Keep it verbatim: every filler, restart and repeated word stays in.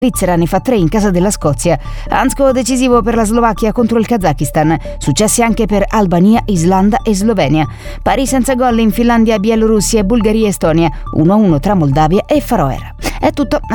Svizzera ne fa tre in casa della Scozia. Hansko decisivo per la Slovacchia contro il Kazakistan. Successi anche per Albania, Islanda e Slovenia. Pari senza gol in Finlandia, Bielorussia, Bulgaria e Estonia. uno a uno tra Moldavia e Faroe. È tutto.